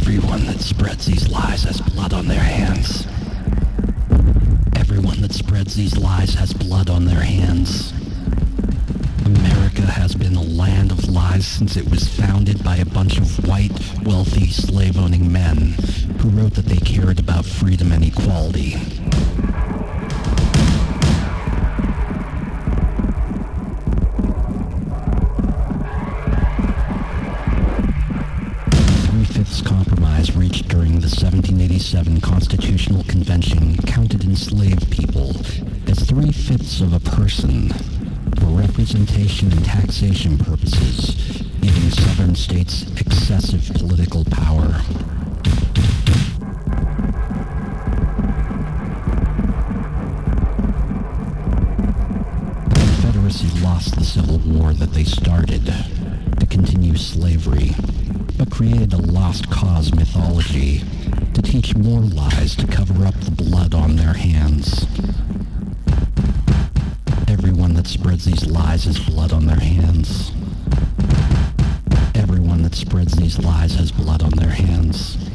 Everyone that spreads these lies has blood on their hands. Everyone that spreads these lies has blood on their hands. America has been a land of lies since it was founded by a bunch of white, wealthy, slave-owning men who wrote that they cared about freedom and equality. Three-fifths compromise reached during the 1787 Constitutional Convention counted enslaved people as three-fifths of a person for representation and taxation purposes, giving southern states excessive political power. The Confederacy lost the Civil War that they started to continue slavery, but created a lost cause mythology to teach more lies to cover up the blood on their hands. Everyone that spreads these lies has blood on their hands. Everyone that spreads these lies has blood on their hands.